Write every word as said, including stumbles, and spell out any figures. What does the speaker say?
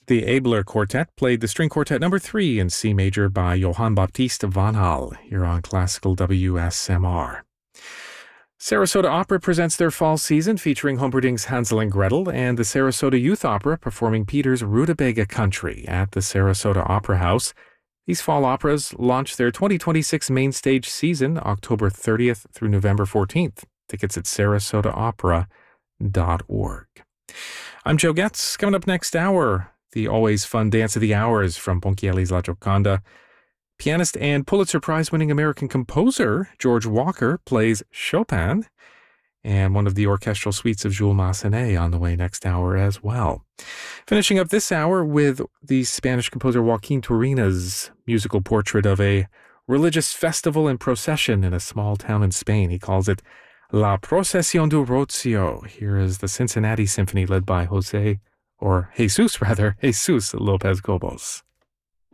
The Abler Quartet played the String Quartet number three in C major by Johann Baptist van Hal here on Classical W S M R. Sarasota Opera presents their fall season featuring Humperdinck's Hansel and Gretel and the Sarasota Youth Opera performing Peter's Rutabaga Country at the Sarasota Opera House. These fall operas launch their twenty twenty-six main stage season October thirtieth through November fourteenth. Tickets at sarasota opera dot org. I'm Joe Getz. Coming up next hour, the always fun Dance of the Hours from Ponchielli's La Gioconda. Pianist and Pulitzer Prize-winning American composer George Walker plays Chopin, and one of the orchestral suites of Jules Massenet on the way next hour as well. Finishing up this hour with the Spanish composer Joaquin Turina's musical portrait of a religious festival and procession in a small town in Spain. He calls it La Procesión del Rocío. Here is the Cincinnati Symphony led by Jose, or Jesus rather, Jesus Lopez Cobos.